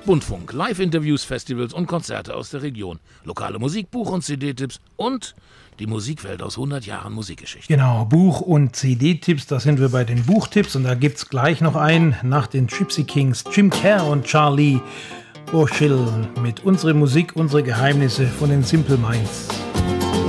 Rundfunk, Live-Interviews, Festivals und Konzerte aus der Region. Lokale Musik, Buch- und CD-Tipps und die Musikwelt aus 100 Jahren Musikgeschichte. Genau, Buch- und CD-Tipps, da sind wir bei den Buchtipps. Und da gibt's gleich noch einen nach den Gypsy Kings, Jim Kerr und Charlie Burchill mit Unsere Musik, unsere Geheimnisse von den Simple Minds.